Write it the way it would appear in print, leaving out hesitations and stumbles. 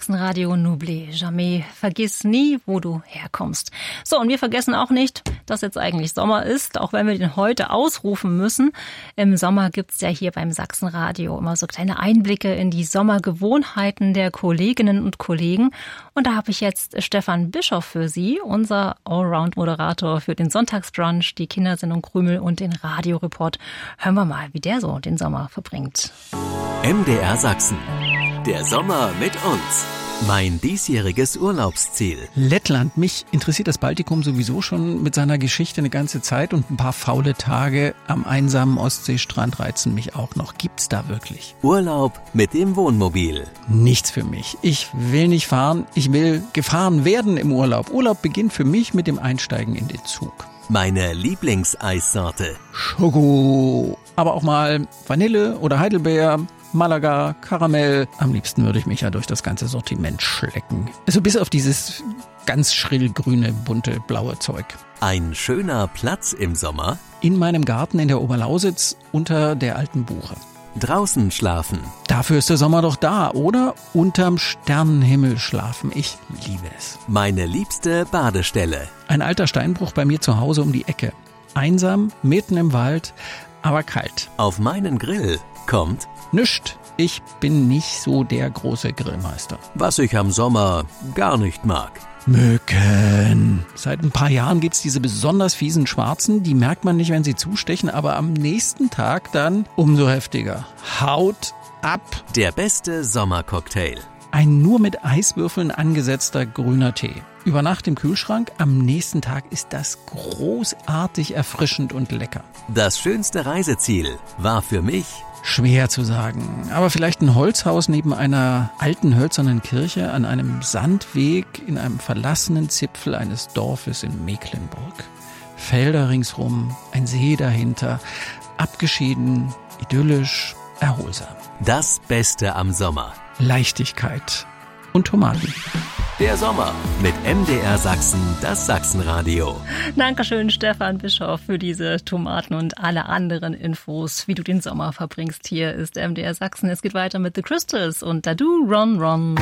Sachsenradio, n'oublie jamais. Vergiss nie, wo du herkommst. So, und wir vergessen auch nicht, dass jetzt eigentlich Sommer ist, auch wenn wir den heute ausrufen müssen. Im Sommer gibt's ja hier beim Sachsenradio immer so kleine Einblicke in die Sommergewohnheiten der Kolleginnen und Kollegen. Und da habe ich jetzt Stefan Bischoff für Sie, unser Allround-Moderator für den Sonntagsbrunch, die Kindersendung Krümel und den Radioreport. Hören wir mal, wie der so den Sommer verbringt. MDR Sachsen. Der Sommer mit uns. Mein diesjähriges Urlaubsziel. Lettland. Mich interessiert das Baltikum sowieso schon mit seiner Geschichte eine ganze Zeit und ein paar faule Tage am einsamen Ostseestrand reizen mich auch noch. Gibt's da wirklich? Urlaub mit dem Wohnmobil. Nichts für mich. Ich will nicht fahren, ich will gefahren werden im Urlaub. Urlaub beginnt für mich mit dem Einsteigen in den Zug. Meine Lieblingseissorte. Schoko. Aber auch mal Vanille oder Heidelbeer, Malaga, Karamell. Am liebsten würde ich mich ja durch das ganze Sortiment schlecken. Also bis auf dieses ganz schrill grüne, bunte, blaue Zeug. Ein schöner Platz im Sommer. In meinem Garten in der Oberlausitz unter der alten Buche. Draußen schlafen. Dafür ist der Sommer doch da, oder? Unterm Sternenhimmel schlafen. Ich liebe es. Meine liebste Badestelle. Ein alter Steinbruch bei mir zu Hause um die Ecke. Einsam, mitten im Wald, aber kalt. Auf meinen Grill kommt nischt. Ich bin nicht so der große Grillmeister. was ich am Sommer gar nicht mag. Mücken. Seit ein paar Jahren gibt's diese besonders fiesen Schwarzen. Die merkt man nicht, wenn sie zustechen, aber am nächsten Tag dann umso heftiger. Haut ab. Der beste Sommercocktail. Ein nur mit Eiswürfeln angesetzter grüner Tee. Über Nacht im Kühlschrank, am nächsten Tag ist das großartig erfrischend und lecker. Das schönste Reiseziel war für mich Schwer zu sagen, aber vielleicht ein Holzhaus neben einer alten hölzernen Kirche an einem Sandweg in einem verlassenen Zipfel eines Dorfes in Mecklenburg. Felder ringsrum, ein See dahinter, abgeschieden, idyllisch, erholsam. das Beste am Sommer. Leichtigkeit und Tomaten. Der Sommer mit MDR Sachsen, das Sachsenradio. Dankeschön, Stefan Bischoff, für diese Tomaten und alle anderen Infos, wie du den Sommer verbringst. Hier ist MDR Sachsen. Es geht weiter mit The Crystals und Dadu Ron Ron.